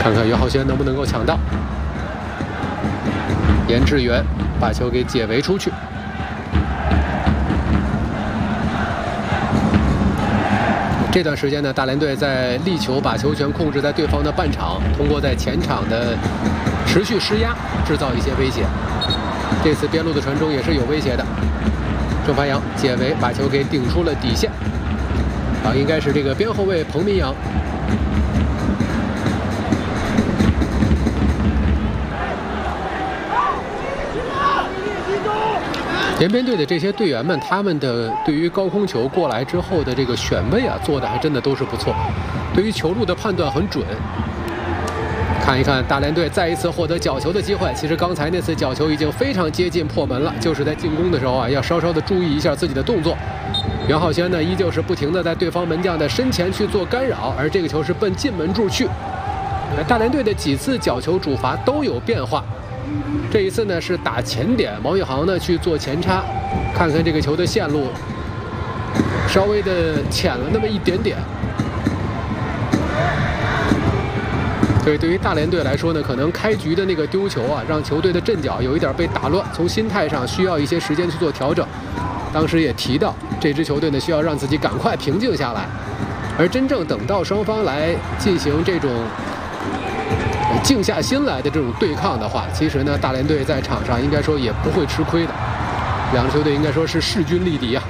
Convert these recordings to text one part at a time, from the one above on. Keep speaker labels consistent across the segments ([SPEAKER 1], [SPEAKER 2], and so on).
[SPEAKER 1] 看看袁浩轩能不能够抢到。严志远把球给解围出去。这段时间呢，大连队在力求把球权控制在对方的半场，通过在前场的持续施压，制造一些威胁。这次边路的传中也是有威胁的。郑凡阳解围，把球给顶出了底线。应该是这个边后卫彭明阳。延边队的这些队员们，他们的对于高空球过来之后的这个选位啊，做的还真的都是不错。对于球路的判断很准。看一看大连队再一次获得角球的机会。其实刚才那次角球已经非常接近破门了，就是在进攻的时候啊，要稍稍的注意一下自己的动作。袁浩轩呢，依旧是不停的在对方门将的身前去做干扰，而这个球是奔进门柱去。大连队的几次角球主罚都有变化。这一次呢是打前点，王宇航呢去做前插，看看这个球的线路，稍微的浅了那么一点点。对于大连队来说呢，可能开局的那个丢球啊，让球队的阵脚有一点被打乱，从心态上需要一些时间去做调整。当时也提到，这支球队呢需要让自己赶快平静下来，而真正等到双方来进行这种静下心来的这种对抗的话，其实呢，大连队在场上应该说也不会吃亏的。两支球队应该说是势均力敌啊。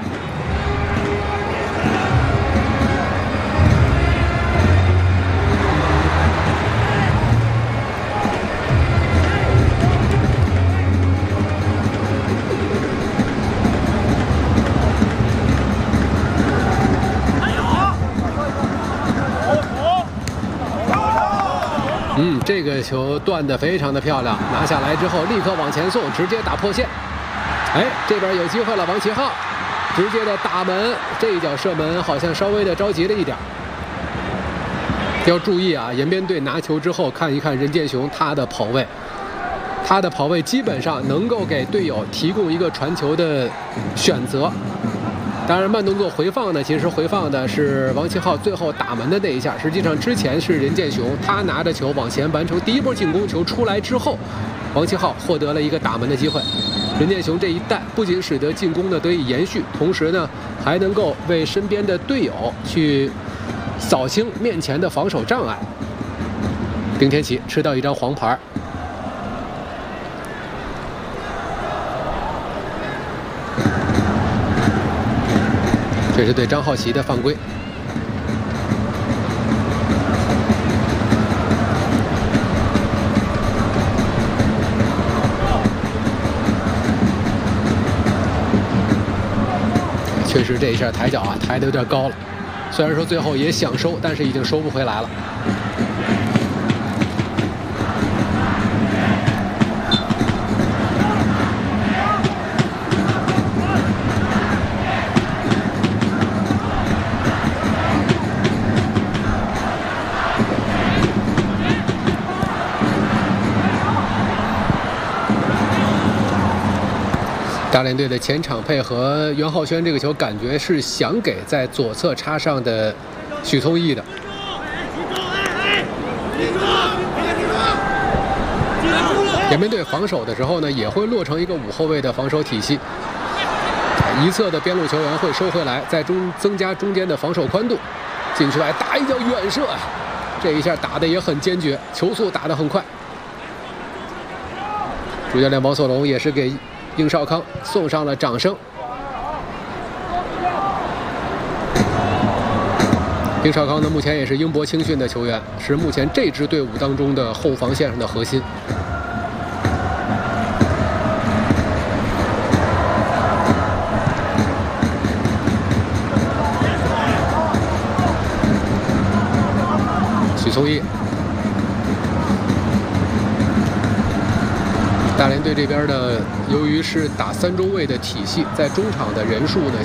[SPEAKER 1] 这个球断得非常的漂亮，拿下来之后立刻往前送，直接打破线。这边有机会了，王启浩直接的打门，这一脚射门好像稍微的着急了一点。要注意啊，延边队拿球之后看一看任建雄他的跑位基本上能够给队友提供一个传球的选择。当然，慢动作回放呢，其实回放的是王启浩最后打门的那一下。实际上之前是任建雄，他拿着球往前完成第一波进攻，球出来之后，王启浩获得了一个打门的机会。任建雄这一带不仅使得进攻呢得以延续，同时呢还能够为身边的队友去扫清面前的防守障碍。丁天启吃到一张黄牌。这是对张浩奇的犯规。确实这一下抬脚啊，抬得有点高了。虽然说最后也想收，但是已经收不回来了。大连队的前场配合袁浩轩这个球，感觉是想给在左侧插上的许聪毅的。延边队防守的时候呢，也会落成一个5后卫的防守体系，一侧的边路球员会收回来，再增加中间的防守宽度。禁区外打一脚远射，这一下打得也很坚决，球速打得很快。主教练王索龙也是给应少康送上了掌声。应少康呢，目前也是英博青训的球员，是目前这支队伍当中的后防线上的核心。许聪毅。大连队这边的，由于是打3中卫的体系，在中场的人数呢